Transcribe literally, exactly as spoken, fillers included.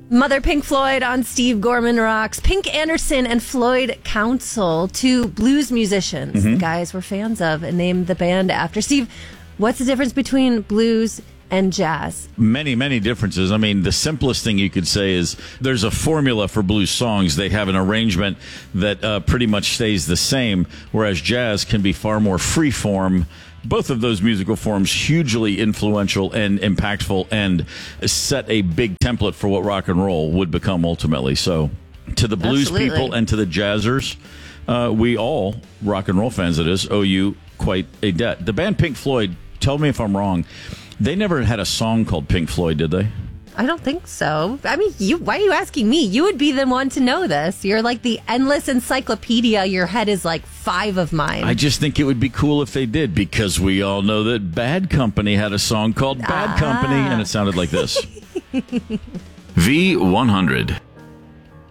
Mother Pink Floyd on Steve Gorman Rocks. Pink Anderson and Floyd Council, two blues musicians Mm-hmm. the guys were fans of and named the band after. Steve, what's the difference between blues and jazz? Many, many differences. I mean, the simplest thing you could say is there's a formula for blues songs. They have an arrangement that uh, pretty much stays the same, whereas jazz can be far more free form. Both of those musical forms hugely influential and impactful and set a big template for what rock and roll would become ultimately. So to the blues Absolutely. people and to the jazzers, uh, we all, rock and roll fans that is, owe you quite a debt. The band Pink Floyd, tell me if I'm wrong, they never had a song called Pink Floyd, did they? I don't think so. I mean, you. Why are you asking me? You would be the one to know this. You're like the endless encyclopedia. Your head is like five of mine. I just think it would be cool if they did, because we all know that Bad Company had a song called Bad Ah. Company, and it sounded like this. V one hundred.